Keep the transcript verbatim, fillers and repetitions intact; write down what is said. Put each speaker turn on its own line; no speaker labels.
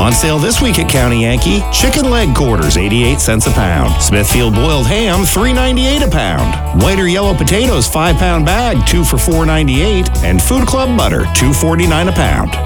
On sale this week at County Yankee, chicken leg quarters, eighty-eight cents a pound. Smithfield boiled ham, three ninety-eight a pound. White or yellow potatoes, five pound bag, two for four ninety-eight. And Food Club butter, two forty-nine a pound.